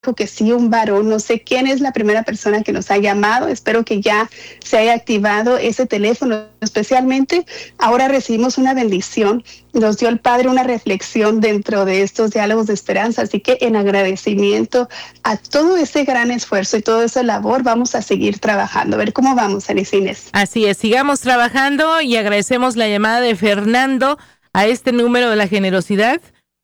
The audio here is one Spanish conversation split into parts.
que sí, un varón. No sé quién es la primera persona que nos ha llamado. Espero que ya se haya activado ese teléfono. Especialmente ahora recibimos una bendición. Nos dio el Padre una reflexión dentro de estos diálogos de esperanza. Así que en agradecimiento a todo ese gran esfuerzo y toda esa labor, vamos a seguir trabajando. A ver cómo vamos, Anicines. Así es, sigamos trabajando y agradecemos la llamada de Fernando a este número de la generosidad,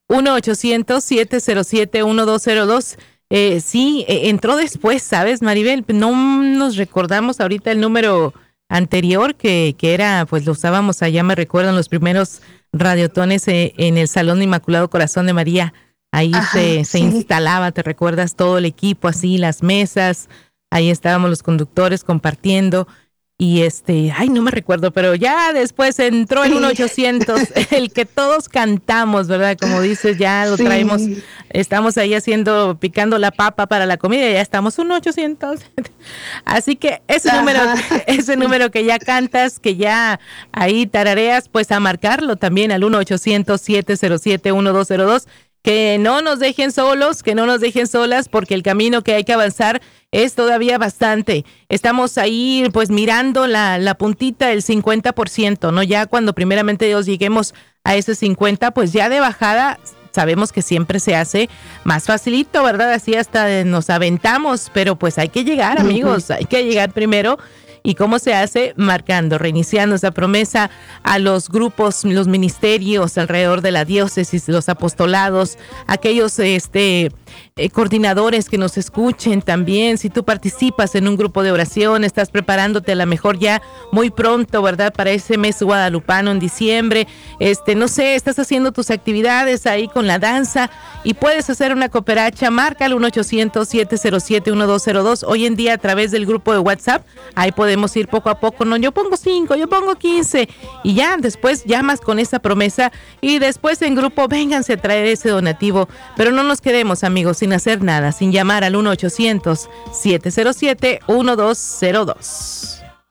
1-800-707-1202. Sí, entró después, ¿sabes, Maribel? No nos recordamos ahorita el número anterior que era, pues lo usábamos allá, me recuerdan los primeros radiotones en el Salón Inmaculado Corazón de María. Ahí se instalaba, ¿te recuerdas? Todo el equipo así, las mesas, ahí estábamos los conductores compartiendo. Y no me recuerdo, pero ya después entró el 1-800, el que todos cantamos, ¿verdad? Como dices, ya lo traemos, estamos ahí picando la papa para la comida y ya estamos 1-800. Así que ese número que ya cantas, que ya ahí tarareas, pues a marcarlo también al 1-800-707-1202. Que no nos dejen solos, que no nos dejen solas, porque el camino que hay que avanzar es todavía bastante. Estamos ahí pues mirando la puntita del 50%, ¿no? Ya cuando primeramente Dios lleguemos a ese 50%, pues ya de bajada sabemos que siempre se hace más facilito, ¿verdad? Así hasta nos aventamos, pero pues hay que llegar, amigos, hay que llegar primero. ¿Y cómo se hace? Marcando, reiniciando esa promesa a los grupos, los ministerios alrededor de la diócesis, los apostolados, aquellos coordinadores que nos escuchen también. Si tú participas en un grupo de oración, estás preparándote a lo mejor ya muy pronto, ¿verdad? Para ese mes guadalupano en diciembre, no sé, estás haciendo tus actividades ahí con la danza y puedes hacer una cooperacha, marca al 1-800-707-1202. Hoy en día a través del grupo de WhatsApp, ahí podemos ir poco a poco, no, yo pongo 5, yo pongo 15 y ya después llamas con esa promesa y después en grupo vénganse a traer ese donativo, pero no nos quedemos, amigos, sin hacer nada, sin llamar al 1-800-707-1202.